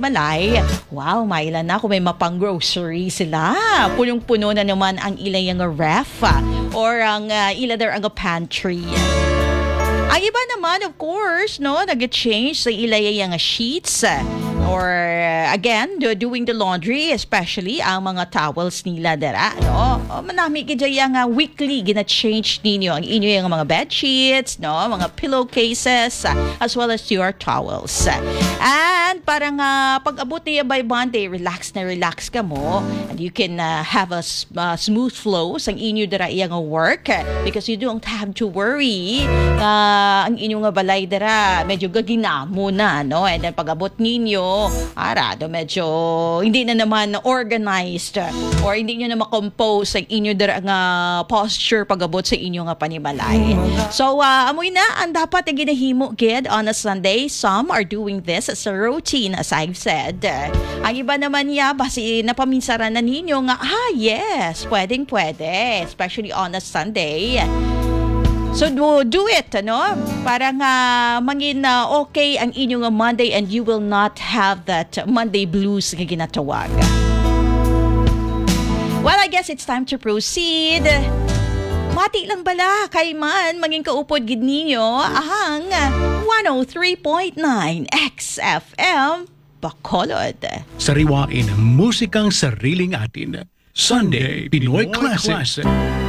Panimalay. Wow, mailan na kung may mapang grocery sila. Punong-puno na naman ang ilang ref or ang iladar ang pantry. Ang iba naman, of course, no, nag-change sa ilayang sheets or again, doing the laundry, especially ang mga towels nila dara, no? Manami kaya yung weekly gina-change ninyo ang inyo yung mga bed sheets, no, mga pillowcases, as well as your towels. And parang pag-abot niya by Monday, relax ka mo, and you can have a smooth flow sa inyo dara yung work because you don't have to worry ang inyong balay dara medyo gaginamo na, no? And then pag-abot ninyo, arado medyo hindi na naman organized or hindi nyo na makompose ang inyo dara nga posture pag-abot sa inyo nga panimalay. So, amoy na ang dapat na ginahimo gid on a Sunday. Some are doing this as a routine, as I've said. Ang iba naman basi napaminsaran na ninyo nga, yes, pwede, especially on a Sunday. So do it, no? Parang mangin okay ang inyong Monday and you will not have that Monday blues nga ginatawag. Well, I guess it's time to proceed. Mati lang bala kay man mangin kaupod gid ninyo ahang 103.9 XFM Bacolod. Sariwain ang musikang sariling atin. Sunday Pinoy Classic.